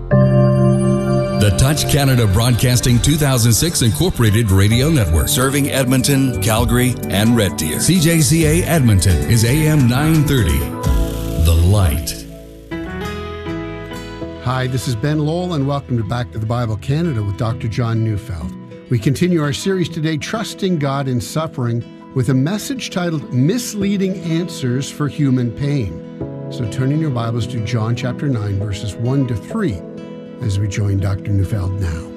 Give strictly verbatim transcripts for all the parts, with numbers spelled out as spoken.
The Touch Canada Broadcasting two thousand six Incorporated Radio Network, serving Edmonton, Calgary, and Red Deer. C J C A Edmonton is A M nine thirty. The Light. Hi, this is Ben Lowell, and welcome to Back to the Bible Canada with Doctor John Neufeld. We continue our series today, Trusting God in Suffering, with a message titled Misleading Answers for Human Pain. So turn in your Bibles to John chapter nine, verses one to three, as we join Doctor Neufeld now.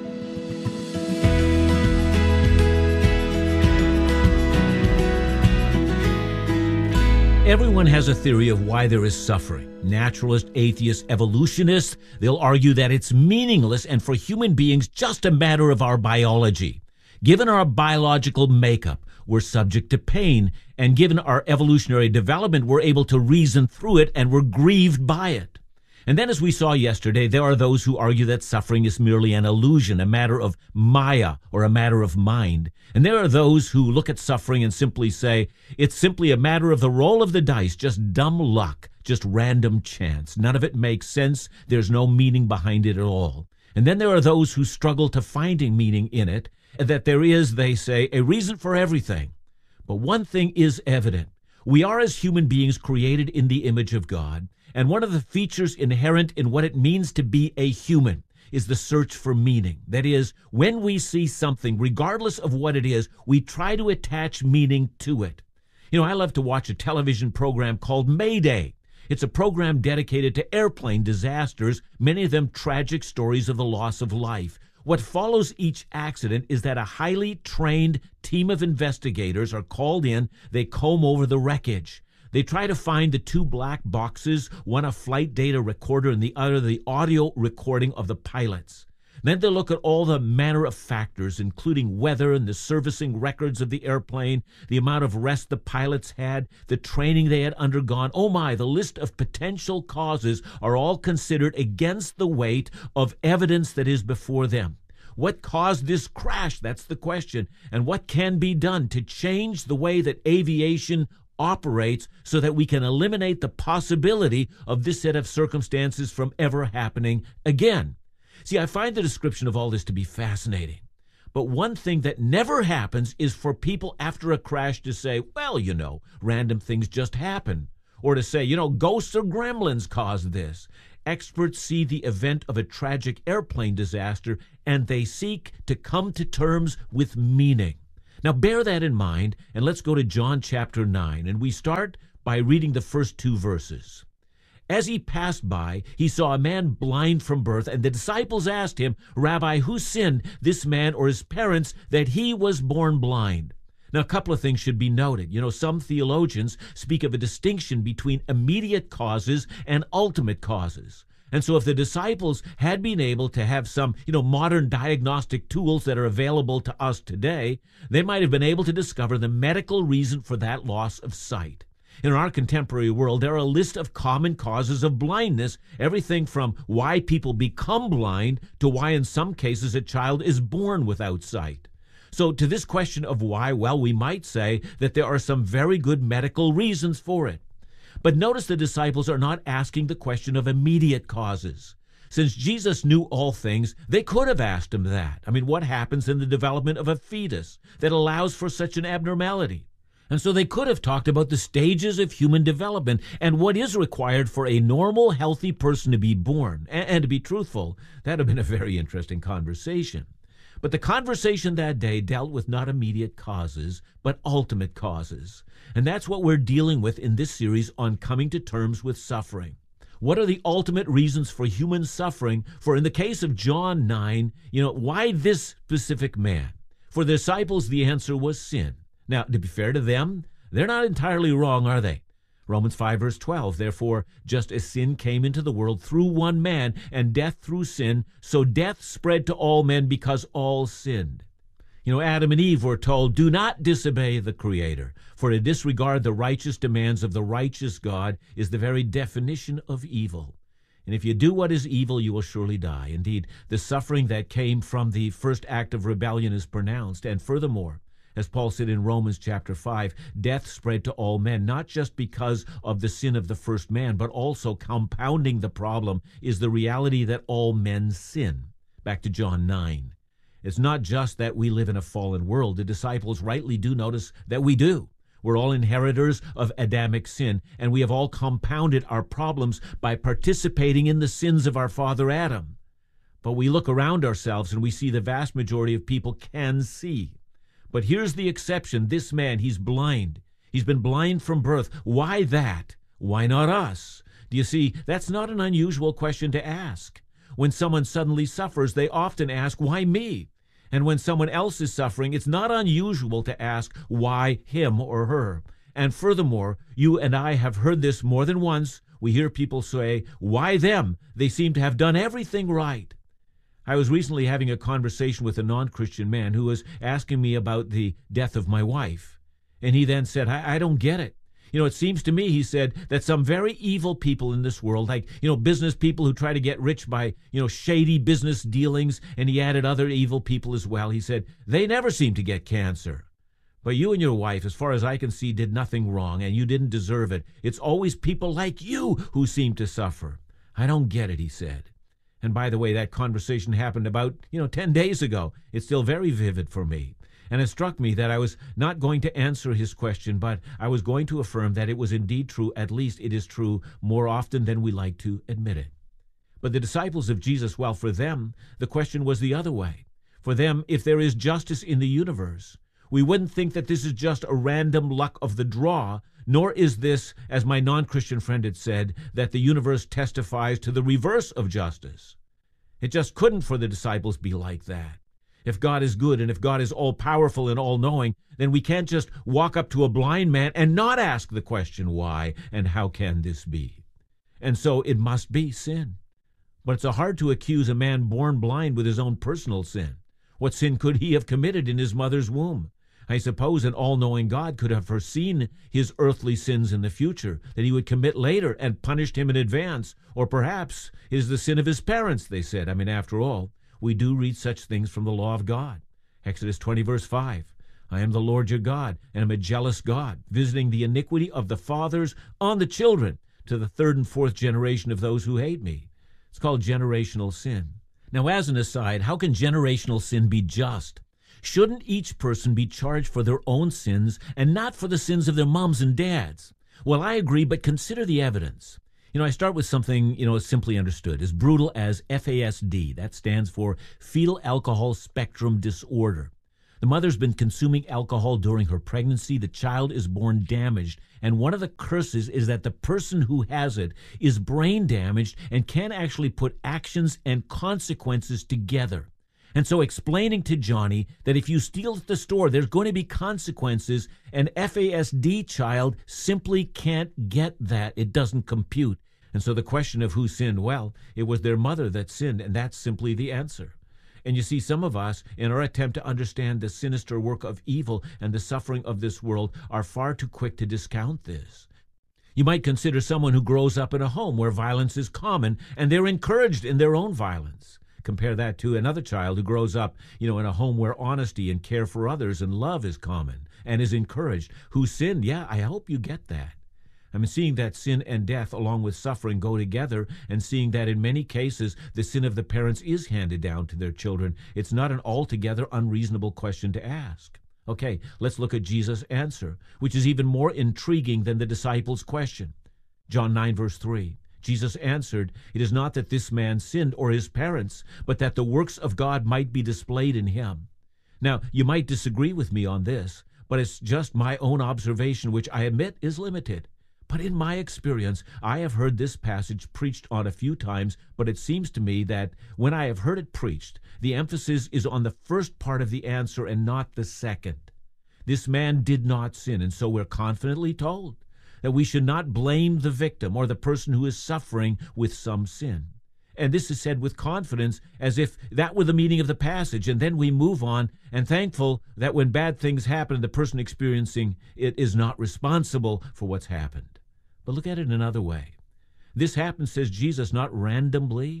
Everyone has a theory of why there is suffering. Naturalists, atheists, evolutionists, they'll argue that it's meaningless and for human beings just a matter of our biology. Given our biological makeup, we're subject to pain, and given our evolutionary development, we're able to reason through it and we're grieved by it. And then, as we saw yesterday, there are those who argue that suffering is merely an illusion, a matter of Maya, or a matter of mind. And there are those who look at suffering and simply say, it's simply a matter of the roll of the dice, just dumb luck, just random chance. None of it makes sense. There's no meaning behind it at all. And then there are those who struggle to finding meaning in it, that there is, they say, a reason for everything. But one thing is evident. We are, as human beings, created in the image of God. And one of the features inherent in what it means to be a human is the search for meaning. That is, when we see something, regardless of what it is, we try to attach meaning to it. You know, I love to watch a television program called Mayday. It's a program dedicated to airplane disasters, many of them tragic stories of the loss of life. What follows each accident is that a highly trained team of investigators are called in. They comb over the wreckage. They try to find the two black boxes, one a flight data recorder and the other the audio recording of the pilots. Then they look at all the manner of factors, including weather and the servicing records of the airplane, the amount of rest the pilots had, the training they had undergone. Oh my, the list of potential causes are all considered against the weight of evidence that is before them. What caused this crash? That's the question. And what can be done to change the way that aviation operates so that we can eliminate the possibility of this set of circumstances from ever happening again? See, I find the description of all this to be fascinating. But one thing that never happens is for people after a crash to say, well, you know, random things just happen. Or to say, you know, ghosts or gremlins caused this. Experts see the event of a tragic airplane disaster and they seek to come to terms with meaning. Now, bear that in mind, and let's go to John chapter nine, and we start by reading the first two verses. As he passed by, he saw a man blind from birth, and the disciples asked him, Rabbi, who sinned, this man or his parents, that he was born blind? Now, a couple of things should be noted. You know, some theologians speak of a distinction between immediate causes and ultimate causes. And so if the disciples had been able to have some, you know, modern diagnostic tools that are available to us today, they might have been able to discover the medical reason for that loss of sight. In our contemporary world, there are a list of common causes of blindness, everything from why people become blind to why in some cases a child is born without sight. So to this question of why, well, we might say that there are some very good medical reasons for it. But notice the disciples are not asking the question of immediate causes. Since Jesus knew all things, they could have asked him that. I mean, what happens in the development of a fetus that allows for such an abnormality? And so they could have talked about the stages of human development and what is required for a normal, healthy person to be born. And, and to be truthful, that would have been a very interesting conversation. But the conversation that day dealt with not immediate causes, but ultimate causes. And that's what we're dealing with in this series on coming to terms with suffering. What are the ultimate reasons for human suffering? For in the case of John nine, you know, why this specific man? For the disciples, the answer was sin. Now, to be fair to them, they're not entirely wrong, are they? Romans five, verse twelve, therefore, just as sin came into the world through one man, and death through sin, so death spread to all men because all sinned. You know, Adam and Eve were told, do not disobey the Creator, for to disregard the righteous demands of the righteous God is the very definition of evil. And if you do what is evil, you will surely die. Indeed, the suffering that came from the first act of rebellion is pronounced, and furthermore, As Paul said in Romans chapter five, death spread to all men, not just because of the sin of the first man, but also compounding the problem is the reality that all men sin. Back to John nine. It's not just that we live in a fallen world. The disciples rightly do notice that we do. We're all inheritors of Adamic sin, and we have all compounded our problems by participating in the sins of our father Adam. But we look around ourselves and we see the vast majority of people can see. But here's the exception. This man, he's blind. He's been blind from birth. Why that? Why not us? Do you see, that's not an unusual question to ask. When someone suddenly suffers, they often ask, why me? And when someone else is suffering, it's not unusual to ask, why him or her? And furthermore, you and I have heard this more than once. We hear people say, why them? They seem to have done everything right. I was recently having a conversation with a non-Christian man who was asking me about the death of my wife. And he then said, I, I don't get it. You know, it seems to me, he said, that some very evil people in this world, like, you know, business people who try to get rich by, you know, shady business dealings, and he added other evil people as well. He said, they never seem to get cancer. But you and your wife, as far as I can see, did nothing wrong, and you didn't deserve it. It's always people like you who seem to suffer. I don't get it, he said. And by the way, that conversation happened about, you know, ten days ago. It's still very vivid for me. And it struck me that I was not going to answer his question, but I was going to affirm that it was indeed true. At least it is true more often than we like to admit it. But the disciples of Jesus, well, for them, the question was the other way. For them, if there is justice in the universe, we wouldn't think that this is just a random luck of the draw, nor is this, as my non-Christian friend had said, that the universe testifies to the reverse of justice. It just couldn't for the disciples be like that. If God is good and if God is all-powerful and all-knowing, then we can't just walk up to a blind man and not ask the question why and how can this be. And so it must be sin. But it's hard to accuse a man born blind with his own personal sin. What sin could he have committed in his mother's womb? I suppose an all-knowing God could have foreseen his earthly sins in the future that he would commit later and punished him in advance. Or perhaps it is the sin of his parents, they said. I mean, after all, we do read such things from the law of God. Exodus twenty, verse five. I am the Lord your God, and am a jealous God, visiting the iniquity of the fathers on the children to the third and fourth generation of those who hate me. It's called generational sin. Now, as an aside, how can generational sin be just? Shouldn't each person be charged for their own sins and not for the sins of their moms and dads? Well, I agree, but consider the evidence. You know, I start with something, you know, simply understood, as brutal as F A S D. That stands for Fetal Alcohol Spectrum Disorder. The mother's been consuming alcohol during her pregnancy. The child is born damaged. And one of the curses is that the person who has it is brain damaged and can't actually put actions and consequences together. And so explaining to Johnny that if you steal at the store, there's going to be consequences, an F A S D child simply can't get that. It doesn't compute. And so the question of who sinned, well, it was their mother that sinned, and that's simply the answer. And you see, some of us, in our attempt to understand the sinister work of evil and the suffering of this world, are far too quick to discount this. You might consider someone who grows up in a home where violence is common, and they're encouraged in their own violence. Compare that to another child who grows up, you know, in a home where honesty and care for others and love is common and is encouraged. Who sinned? Yeah, I hope you get that. I mean, seeing that sin and death along with suffering go together, and seeing that in many cases the sin of the parents is handed down to their children, it's not an altogether unreasonable question to ask. Okay, let's look at Jesus' answer, which is even more intriguing than the disciples' question. John nine, verse three. Jesus answered, "It is not that this man sinned or his parents, but that the works of God might be displayed in him." Now, you might disagree with me on this, but it's just my own observation, which I admit is limited. But in my experience, I have heard this passage preached on a few times, but it seems to me that when I have heard it preached, the emphasis is on the first part of the answer and not the second. This man did not sin, and so we're confidently told that we should not blame the victim or the person who is suffering with some sin. And this is said with confidence as if that were the meaning of the passage, and then we move on and thankful that when bad things happen, the person experiencing it is not responsible for what's happened. But look at it another way. This happened, says Jesus, not randomly.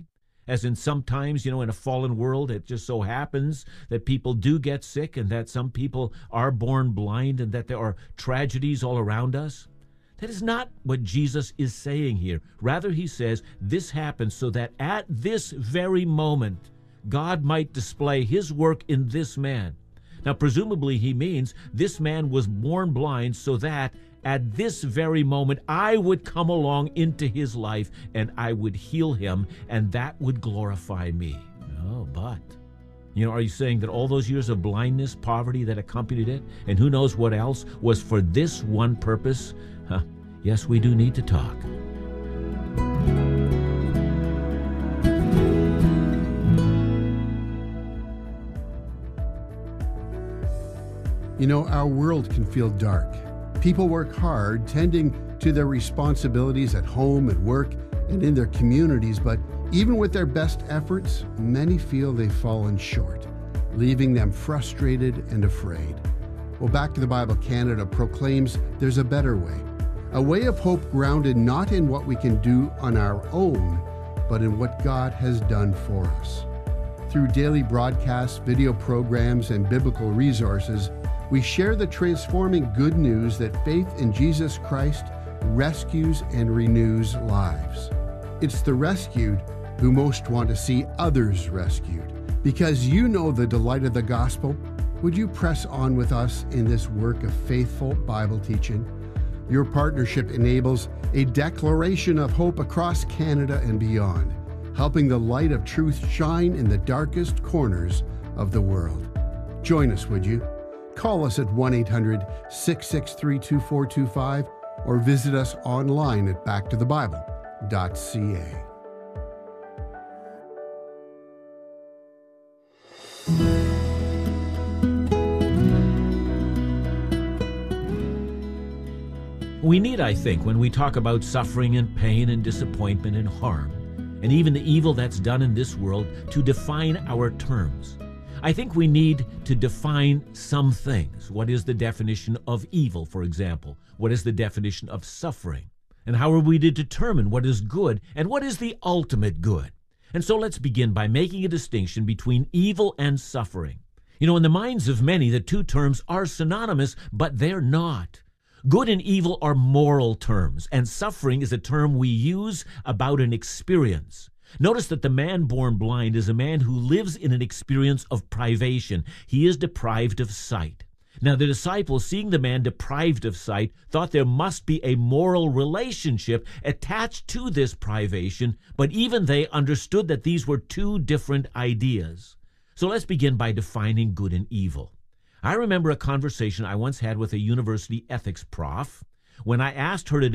as in sometimes, you know, in a fallen world, it just so happens that people do get sick and that some people are born blind and that there are tragedies all around us. That is not what Jesus is saying here. Rather, he says this happens so that at this very moment, God might display his work in this man. Now, presumably he means this man was born blind so that at this very moment I would come along into his life and I would heal him, and that would glorify me. Oh, but, you know, are you saying that all those years of blindness, poverty that accompanied it, and who knows what else, was for this one purpose? Huh. Yes, we do need to talk. You know, our world can feel dark. People work hard, tending to their responsibilities at home, at work, and in their communities, but even with their best efforts, many feel they've fallen short, leaving them frustrated and afraid. Well, Back to the Bible Canada proclaims there's a better way, a way of hope grounded not in what we can do on our own, but in what God has done for us. Through daily broadcasts, video programs, and biblical resources, we share the transforming good news that faith in Jesus Christ rescues and renews lives. It's the rescued who most want to see others rescued. Because you know the delight of the gospel, would you press on with us in this work of faithful Bible teaching? Your partnership enables a declaration of hope across Canada and beyond, helping the light of truth shine in the darkest corners of the world. Join us, would you? Call us at one eight hundred, six six three, two four two five or visit us online at back to the bible dot c a. We need, I think, when we talk about suffering and pain and disappointment and harm, and even the evil that's done in this world, to define our terms. I think we need to define some things. What is the definition of evil, for example? What is the definition of suffering? And how are we to determine what is good and what is the ultimate good? And so let's begin by making a distinction between evil and suffering. You know, in the minds of many, the two terms are synonymous, but they're not. Good and evil are moral terms, and suffering is a term we use about an experience. Notice that the man born blind is a man who lives in an experience of privation. He is deprived of sight. Now, the disciples, seeing the man deprived of sight, thought there must be a moral relationship attached to this privation, but even they understood that these were two different ideas. So let's begin by defining good and evil. I remember a conversation I once had with a university ethics prof when I asked her to